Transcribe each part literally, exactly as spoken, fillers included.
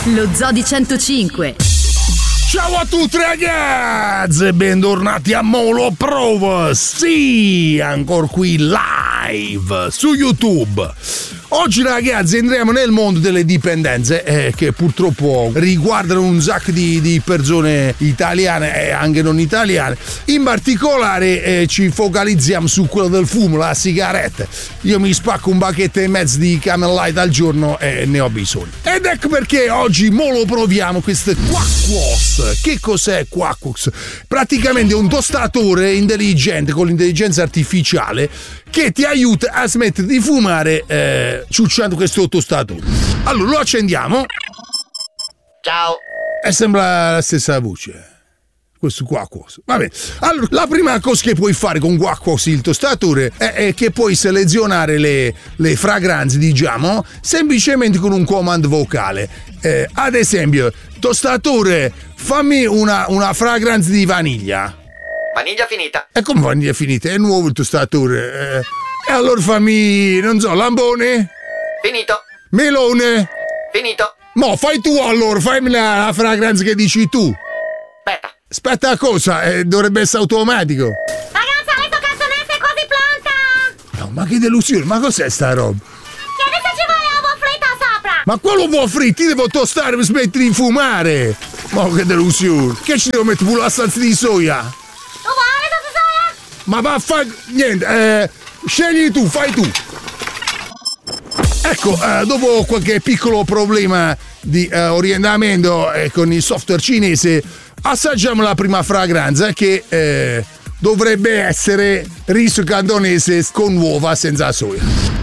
Lo Zoo di centocinque. Ciao a tutti ragazzi e bentornati a Molo Prova. Sì, ancora qui live su YouTube. Oggi ragazzi entriamo nel mondo delle dipendenze eh, che purtroppo riguardano un sacco di, di persone italiane e anche non italiane. In particolare eh, ci focalizziamo su quello del fumo, la sigaretta. Io mi spacco un bacchetto e mezzo di Camel Light al giorno e ne ho bisogno. Ed ecco perché oggi mo lo proviamo questo Quacquos. Che cos'è Quacquos? Praticamente è un tostatore intelligente con l'intelligenza artificiale che ti aiuta a smettere di fumare eh, ciucciando questo tostatore. Allora lo accendiamo. Ciao. E sembra la stessa voce. Questo Quacquos. Vabbè. Allora, la prima cosa che puoi fare con Quacquos il tostatore è, è che puoi selezionare le, le fragranze, diciamo, semplicemente con un comando vocale. Eh, ad esempio, tostatore, fammi una, una fragranza di vaniglia. Vaniglia finita. E come vaniglia finita? È nuovo il tostatore. Eh, e allora fammi, non so, lambone? Finito. Melone? Finito. Mo, fai tu allora, fammi la, la fragranza che dici tu. Aspetta. Aspetta, cosa? Eh, dovrebbe essere automatico. Ragazza, la tua cassonetta è quasi pronta! No, ma che delusione, ma cos'è sta roba? Chiedi se ci vuole uovo fritto sopra! Ma quello uovo fritto, devo tostare per smettere di fumare! Ma che delusione! Che ci devo mettere pure la salsa di soia? Tu vuoi la salsa soia? Ma va a fare niente, eh, scegli tu, fai tu! Ecco, eh, dopo qualche piccolo problema di eh, orientamento eh, con il software cinese, assaggiamo la prima fragranza che eh, dovrebbe essere riso cantonese con uova senza soia.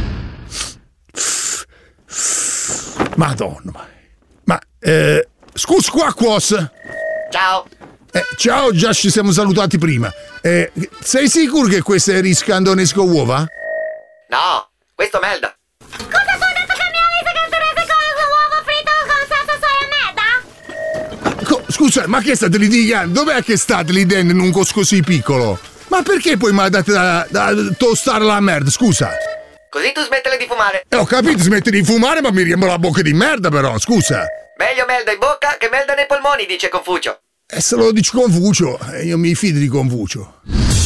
Madonna, ma eh, scusa Quacquos. Ciao. Eh, ciao, già ci siamo salutati prima. Eh, sei sicuro che questo è riso cantonese con uova? No, questo Melda. Cosa tu hai detto che mi hai visto cantonese con uovo fritto con salsa soia e merda? Co- scusa, ma che state litigando? Dov'è che state litigando in un coso così piccolo? Ma perché poi mi date da, da tostare la merda, scusa? Così tu smettele di fumare. Eh, ho capito, smetti di fumare, ma mi riempio la bocca di merda però, scusa. Meglio Melda in bocca che Melda nei polmoni, dice Confucio. E se lo dici Confucio, eh, io mi fido di Confucio.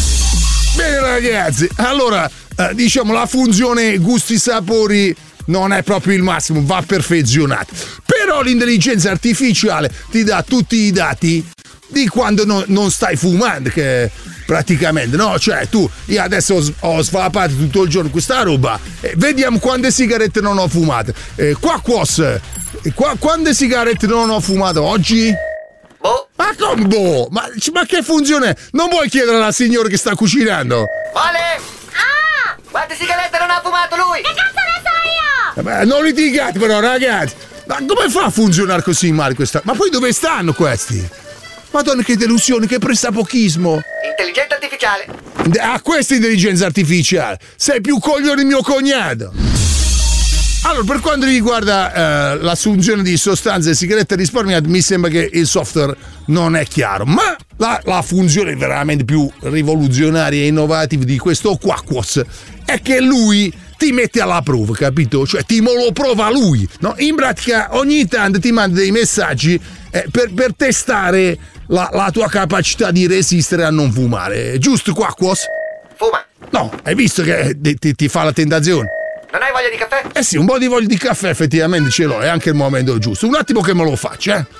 Bene ragazzi, allora, eh, diciamo la funzione gusti sapori non è proprio il massimo, va perfezionata. Però l'intelligenza artificiale ti dà tutti i dati di quando no, non stai fumando, che praticamente, no? Cioè tu, io adesso ho, ho svapato tutto il giorno questa roba, eh, vediamo quante sigarette non ho fumate. Eh, Quacquos, eh, qua, quante sigarette non ho fumato oggi? Boh. Ma come boh? Ma, ma che funzione? Non vuoi chiedere alla signora che sta cucinando? Vale! Ah! Quante sigarette non ha fumato lui? Che cazzo ne so io? Eh beh, non litigate però ragazzi. Ma come fa a funzionare così male questa? Ma poi dove stanno questi? Madonna che delusione, che pressapochismo. Intelligenza artificiale. Ah, questa è intelligenza artificiale. Sei più coglione di mio cognato. Allora, per quanto riguarda eh, l'assunzione di sostanze e sigarette risparmiate, mi sembra che il software non è chiaro. Ma la, la funzione veramente più rivoluzionaria e innovativa di questo Quacquos è che lui ti mette alla prova, capito? Cioè ti lo prova lui, no? In pratica ogni tanto ti manda dei messaggi eh, per, per testare la, la tua capacità di resistere a non fumare. Giusto Quacquos? Fuma. No, hai visto che ti, ti, ti fa la tentazione? Non hai voglia di caffè? Eh sì, un po' di voglia di caffè effettivamente ce l'ho, è anche il momento giusto. Un attimo che me lo faccio, eh.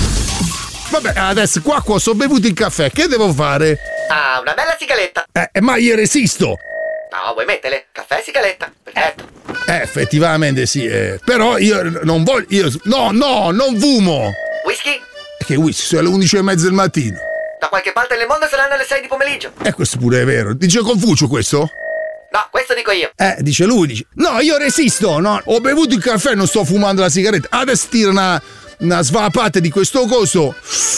Vabbè, adesso qua qua ho bevuto il caffè, che devo fare? Ah, una bella sigaletta. Eh, ma io resisto. No, vuoi mettere? Caffè e sigaletta. Perfetto. Eh, effettivamente sì, eh. Però io non voglio, io, no, no, non fumo. Whisky? Che whisky, sono le undici e mezza del mattino. Da qualche parte nel mondo saranno le sei di pomeriggio. E eh, questo pure è vero. Dice Confucio questo? No, questo dico io. Eh, dice lui, dice. No, io resisto, no. Ho bevuto il caffè e non sto fumando la sigaretta. Adesso tira una, una svapata di questo coso.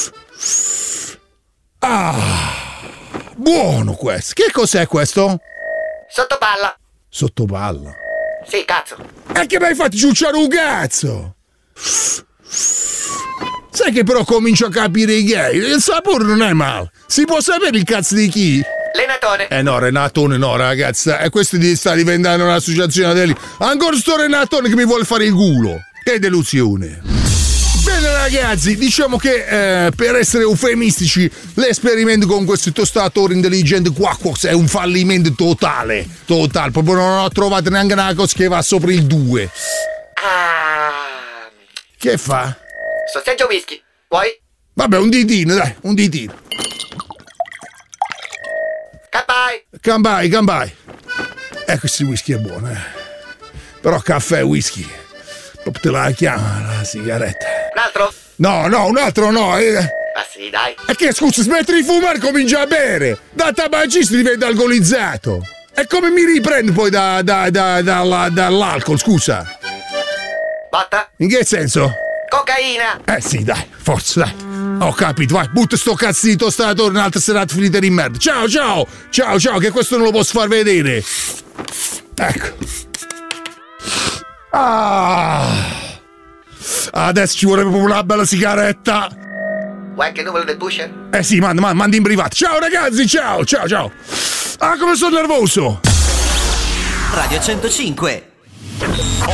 Ah, buono questo. Che cos'è questo? Sottopalla. Sottopalla. Sì, cazzo. E che mi hai fatto ciucciare un cazzo? Sai che però comincio a capire i gay. Il sapore non è male. Si può sapere il cazzo di chi? Renatone. Eh no, Renatone no, ragazzi. E questo sta diventando un'associazione degli... Ancora sto Renatone che mi vuole fare il culo. Che delusione. Bene bene ragazzi, diciamo che eh, per essere eufemistici l'esperimento con questo tostatore intelligente Quackbox è un fallimento totale, totale, proprio non ho trovato neanche una cosa che va sopra il due. Ah. Che fa? Sorseggio whisky, vuoi? Vabbè, un ditino, dai, un ditino. Campai. Campai, campai. Eh, questo whisky è buono, eh. Però caffè e whisky, proprio te la chiama la sigaretta. Un altro? No, no, un altro no. Eh. Ah sì, dai. E che scusa, smetti di fumare e comincia a bere. Da tabagista diventa alcolizzato. E come mi riprendo poi da, da, da, da, dall'alcol, scusa? Botta? In che senso? Cocaina. Eh sì, dai, forza, dai. Ho capito, vai, butta sto cazzo di tostatore, un'altra serata finita di merda. Ciao, ciao, ciao, ciao, che questo non lo posso far vedere. Ecco. Ah. Adesso ci vorrebbe proprio una bella sigaretta. Vuoi anche il numero del pusher? Eh sì, manda, manda, manda in privato. Ciao ragazzi, ciao, ciao, ciao. Ah, come sono nervoso. Radio centocinque.